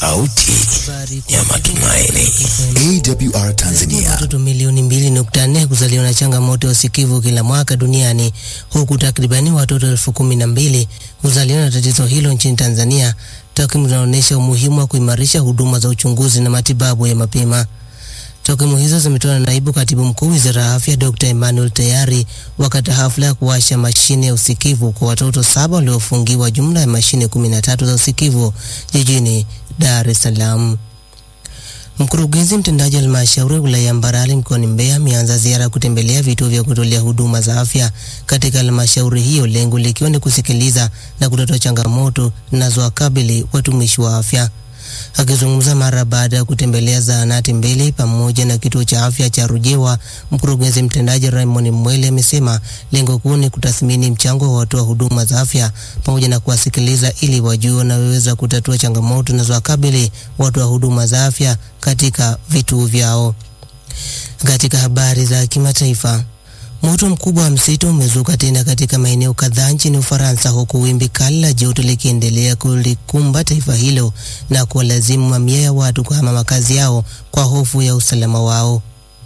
sauti ya matumaini. AWR Tanzania. Watoto milioni 2.4 kuzaliwa na changamoto ya usikivu kila mwaka duniani, huku takribani watoto 12,000 kuzaliwa na tatizo hilo nchini Tanzania. Takwimu zinaonyesha umuhimu wa kuimarisha huduma za uchunguzi na matibabu ya mapema. Takwimu hizo zimetolewa na naibu katibu mkuu Wizara ya Afya Dr. Emmanuel Tayari wakati hafla ya kuwasha mashine ya usikivu kwa watoto 7 waliofungiwa jumla ya mashine 13 za usikivu jijini Dar es Salaam. Mkurugenzi mtendaji wa halmashauri ya wilaya ya Mbarali mkoani Mbeya ameanza ziara kutembelea vituo vya kutolea huduma za afya katika halmashauri hiyo, lengo likiwa ni kusikiliza na kutatua changamoto zinazowakabili watumishi wa afya. Akizungumza mara baada ya kutembelea zahanati mbili pamoja na kituo cha afya cha Rujewa, mkurugenzi mtendaji Raymond Mwele amesema lengo kuu ni kutathmini mchango wa watu wa huduma za afya pamoja na kuwasikiliza ili wajue wanaweza kutatua changamoto zinazowakabili watu wa huduma za afya katika vituo vyao. Katika habari za kimataifa, moto mkubwa wa msitu umezuka tena katika maeneo kadhaa nchini Ufaransa, huku wimbi kali la joto likiendelea kulikumba taifa hilo na kuwalazimu mamia ya watu kuhama makazi yao kwa hofu ya usalama wao.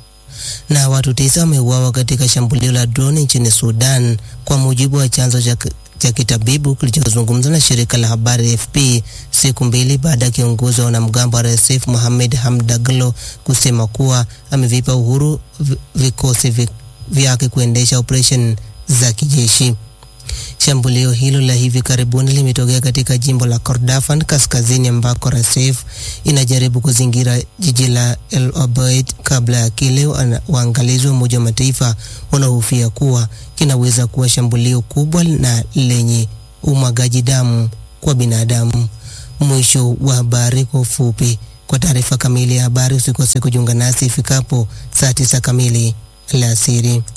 Na watu 9 wameuawa katika shambulio la drone nchini Sudan, kwa mujibu wa chanzo cha kitabibu kilichozungumza na shirika la habari AFP siku mbili baada ya kiongozi wa wanamgambo wa RSF Mohamed Hamdaglo kusema kuwa amevipa uhuru vikosi vyake kuendesha operation za kijeshi. Shambulio hilo la hivi karibuni limetokea katika jimbo la Kordofan kaskazini, ambako RSF inajaribu kuzingira jiji la El Obeid kabla ya kile waangalizi wa Umoja wa Mataifa wanahofia kuwa kinaweza kuwa shambulio kubwa na lenye umwagaji damu kwa binadamu. Mwisho wa habari kwa ufupi. Kwa taarifa kamili ya habari usikose kujiunga nasi ifikapo saa 9 kamili alasiri.